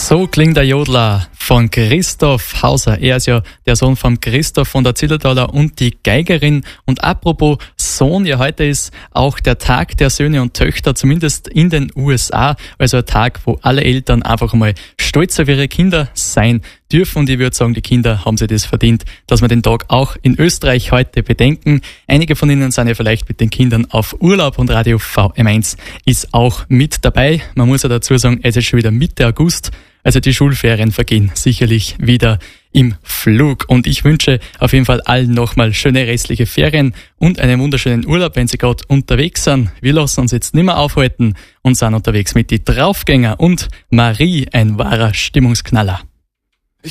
So klingt der Jodler von Christoph Hauser. Er ist ja der Sohn von Christoph von der Zillertaler und die Geigerin. Und apropos Sohn, ja, heute ist auch der Tag der Söhne und Töchter, zumindest in den USA. Also ein Tag, wo alle Eltern einfach mal stolz auf ihre Kinder sein dürfen. Und ich würde sagen, die Kinder haben sich das verdient, dass wir den Tag auch in Österreich heute bedenken. Einige von Ihnen sind ja vielleicht mit den Kindern auf Urlaub und Radio VM1 ist auch mit dabei. Man muss ja dazu sagen, es ist schon wieder Mitte August. Also die Schulferien vergehen sicherlich wieder im Flug. Und ich wünsche auf jeden Fall allen nochmal schöne restliche Ferien und einen wunderschönen Urlaub, wenn Sie gerade unterwegs sind. Wir lassen uns jetzt nicht mehr aufhalten und sind unterwegs mit die Draufgänger und Marie, ein wahrer Stimmungsknaller.